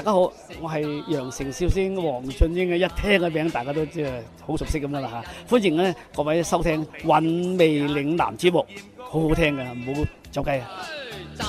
家好，我係羊城笑星黃俊英嘅，一聽個名大家都知係好熟悉咁樣啦嚇。歡迎咧各位收聽《韻味嶺南》節目，好好聽嘅，唔好走雞啊！